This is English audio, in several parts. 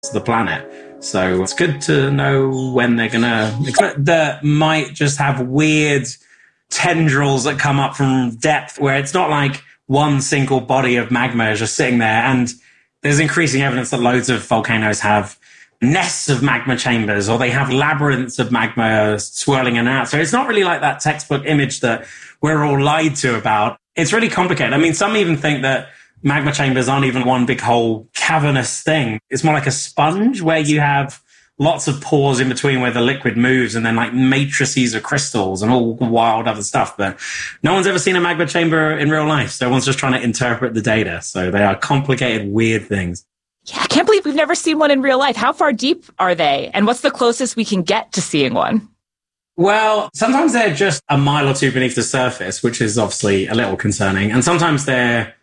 the planet. So it's good to know when they're going to... That might just have weird tendrils that come up from depth where it's not like one single body of magma is just sitting there. And there's increasing evidence that loads of volcanoes have nests of magma chambers, or they have labyrinths of magma swirling in and out. So it's not really like that textbook image that we're all lied to about. It's really complicated. I mean, some even think that magma chambers aren't even one big whole cavernous thing. It's more like a sponge where you have lots of pores in between where the liquid moves, and then like matrices of crystals and all wild other stuff. But no one's ever seen a magma chamber in real life. So everyone's just trying to interpret the data. So they are complicated, weird things. Yeah, I can't believe we've never seen one in real life. How far deep are they? And what's the closest we can get to seeing one? Well, sometimes they're just a mile or two beneath the surface, which is obviously a little concerning. And sometimes they're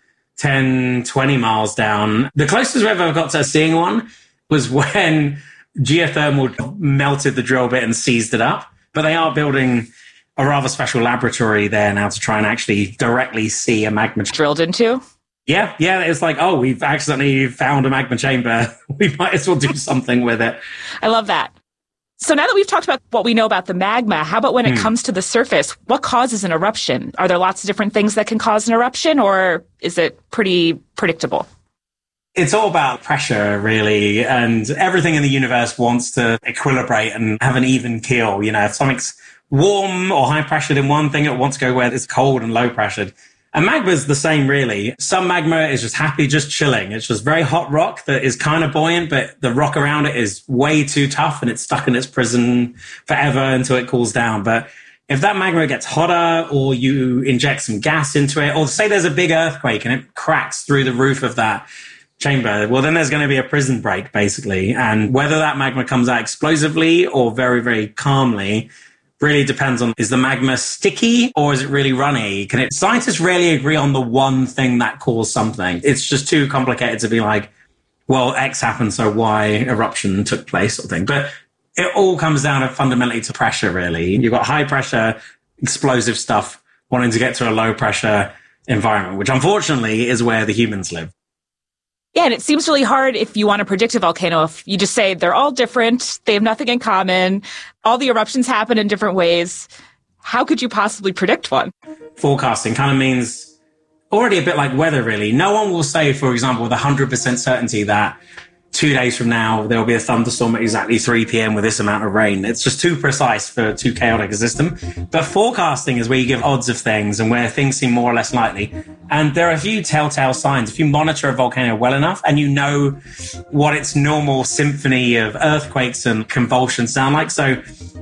10, 20 miles down. The closest we ever got to seeing one was when geothermal melted the drill bit and seized it up. But they are building a rather special laboratory there now to try and actually directly see a magma drilled into. Yeah. It's like, oh, we've accidentally found a magma chamber. We might as well do something with it. I love that. So now that we've talked about what we know about the magma, how about when it comes to the surface? What causes an eruption? Are there lots of different things that can cause an eruption, or is it pretty predictable? It's all about pressure, really. And everything in the universe wants to equilibrate and have an even keel. You know, if something's warm or high pressured in one thing, it wants to go where it's cold and low pressured. And magma is the same, really. Some magma is just happy, just chilling. It's just very hot rock that is kind of buoyant, but the rock around it is way too tough and it's stuck in its prison forever until it cools down. But if that magma gets hotter, or you inject some gas into it, or say there's a big earthquake and it cracks through the roof of that chamber, well, then there's going to be a prison break, basically. And whether that magma comes out explosively or very, very calmly really depends on, is the magma sticky or is it really runny? Scientists rarely agree on the one thing that caused something. It's just too complicated to be like, well, X happened, so Y eruption took place, sort of thing. But it all comes down to fundamentally to pressure, really. You've got high pressure, explosive stuff wanting to get to a low pressure environment, which unfortunately is where the humans live. Yeah, and it seems really hard if you want to predict a volcano. If you just say they're all different, they have nothing in common, all the eruptions happen in different ways, how could you possibly predict one? Forecasting kind of means already a bit like weather, really. No one will say, for example, with 100% certainty that 2 days from now, there will be a thunderstorm at exactly 3 p.m. with this amount of rain. It's just too precise for too chaotic a system. But forecasting is where you give odds of things and where things seem more or less likely. And there are a few telltale signs. If you monitor a volcano well enough and you know what its normal symphony of earthquakes and convulsions sound like. So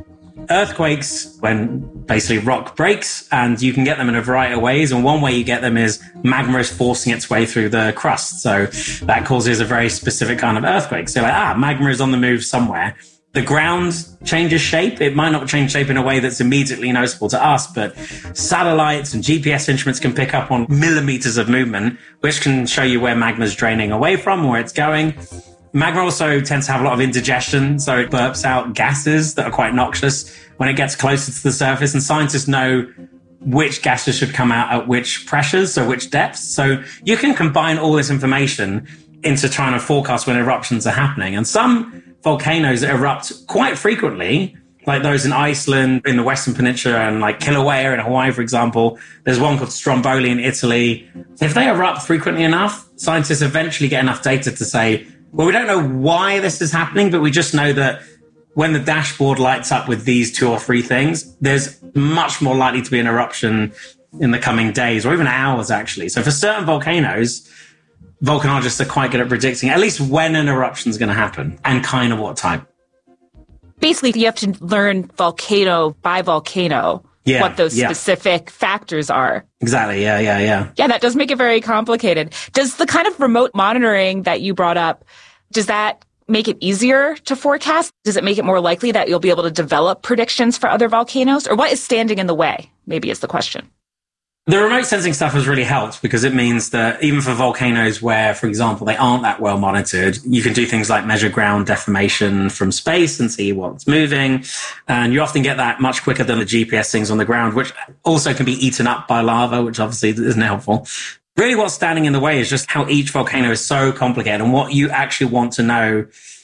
earthquakes, when basically rock breaks, and you can get them in a variety of ways. And one way you get them is magma is forcing its way through the crust. So that causes a very specific kind of earthquake. So magma is on the move somewhere. The ground changes shape. It might not change shape in a way that's immediately noticeable to us, but satellites and GPS instruments can pick up on millimeters of movement, which can show you where magma is draining away from, where it's going. Magma also tends to have a lot of indigestion, so it burps out gases that are quite noxious when it gets closer to the surface, and scientists know which gases should come out at which pressures, so which depths. So you can combine all this information into trying to forecast when eruptions are happening. And some volcanoes erupt quite frequently, like those in Iceland, in the Western Peninsula, and like Kilauea in Hawaii, for example. There's one called Stromboli in Italy. If they erupt frequently enough, scientists eventually get enough data to say, well, we don't know why this is happening, but we just know that when the dashboard lights up with these 2 or 3 things, there's much more likely to be an eruption in the coming days or even hours, actually. So for certain volcanoes, volcanologists are quite good at predicting at least when an eruption is going to happen and kind of what type. Basically, you have to learn volcano by volcano. Yeah, what those specific factors are. Exactly, yeah. Yeah, that does make it very complicated. Does the kind of remote monitoring that you brought up, does that make it easier to forecast? Does it make it more likely that you'll be able to develop predictions for other volcanoes? Or what is standing in the way, maybe is the question. The remote sensing stuff has really helped because it means that even for volcanoes where, for example, they aren't that well monitored, you can do things like measure ground deformation from space and see what's moving. And you often get that much quicker than the GPS things on the ground, which also can be eaten up by lava, which obviously isn't helpful. Really what's standing in the way is just how each volcano is so complicated and what you actually want to know